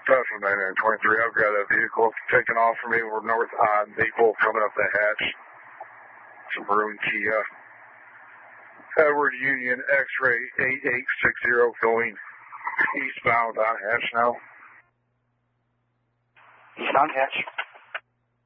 Tesla 9923, I've got a vehicle taking off from me. We're north on Maple coming up the hatch. It's a maroon Kia. Edward Union X-ray 8860 going eastbound on hatch now. Eastbound hatch.